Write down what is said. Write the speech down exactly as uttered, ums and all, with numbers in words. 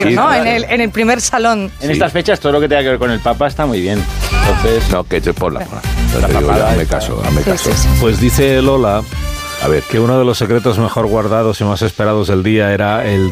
¿no? En el, en el primer salón. En Sí. estas fechas todo lo que tenga que ver con el Papa está muy bien. Entonces, No, que te por la... La te digo, papada hazme esta. caso, hazme Sí, caso. sí, sí. Pues dice Lola A ver, que uno de los secretos mejor guardados y más esperados del día era el